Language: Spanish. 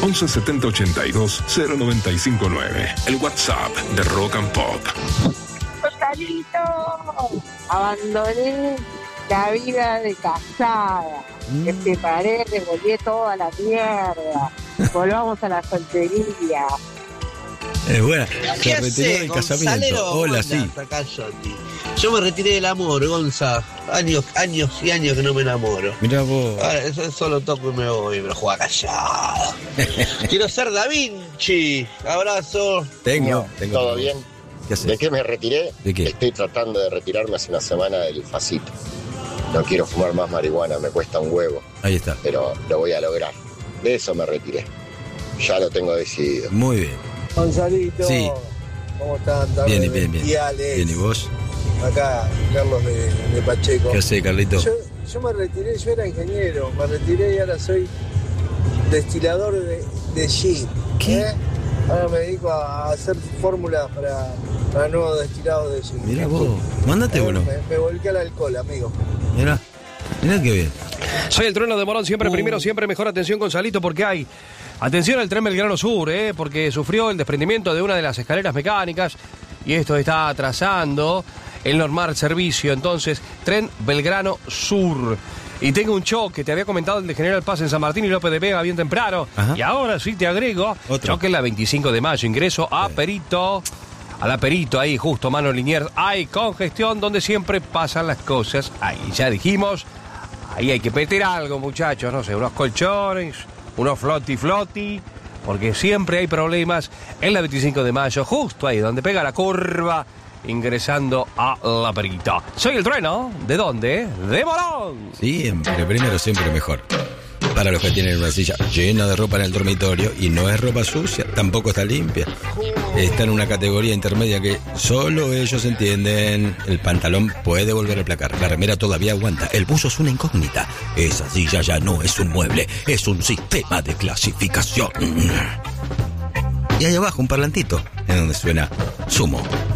11 70 82 0959. El WhatsApp de Rock and Pop. Salito, abandoné la vida de casada, me separé, revolví toda la mierda, volvamos a la soltería. Buena, ¿Qué se retiró hace, del Gonzalo? casamiento. Hola, sí. Yo me retiré del amor, Gonza. Años y años que no me enamoro. Mirá vos. Ahora, eso solo toco y me voy, pero juega callado. Quiero ser Da Vinci. Abrazo. Tengo. ¿Todo bien? ¿Qué haces? ¿De qué me retiré? ¿De qué? Estoy tratando de retirarme hace una semana del facito. No quiero fumar más marihuana, me cuesta un huevo, Ahí está. pero lo voy a lograr. De eso me retiré. Ya lo tengo decidido. Muy bien. Gonzalito, Sí. ¿cómo están? Bien. Y Alex. Bien, ¿y vos? Acá, Carlos de Pacheco. ¿Qué haces, Carlito? Yo me retiré, yo era ingeniero, me retiré y ahora soy destilador de gin. ¿Qué? Ahora me dedico a hacer fórmulas para nuevos destilados de gin. Mirá vos. Mándate uno. Me volqué al alcohol, amigo. Mirá qué bien. Soy el Trueno de Morón, siempre primero, siempre mejor. Atención, Gonzalito, porque hay... Atención al tren Belgrano Sur, porque sufrió el desprendimiento de una de las escaleras mecánicas y esto está atrasando el normal servicio. Entonces, tren Belgrano Sur. Y tengo un choque, te había comentado el de General Paz en San Martín y López de Vega bien temprano. Ajá. Y ahora sí te agrego, Otro. choque la 25 de mayo, ingreso a Perito, a la Perito, ahí justo, mano Liniers. Hay congestión donde siempre pasan las cosas. Ahí ya dijimos, ahí hay que meter algo, muchachos, no sé, unos colchones, unos flotti, porque siempre hay problemas en la 25 de mayo, justo ahí donde pega la curva, ingresando a la Perito. Soy el Trueno, ¿de dónde? De Morón. Siempre, primero, siempre mejor. Para los que tienen una silla llena de ropa en el dormitorio y no es ropa sucia, tampoco está limpia. Está en una categoría intermedia que solo ellos entienden. El pantalón puede volver a placar, la remera todavía aguanta, el buzo es una incógnita. Esa silla ya no es un mueble, es un sistema de clasificación. Y ahí abajo un parlantito en donde suena Sumo.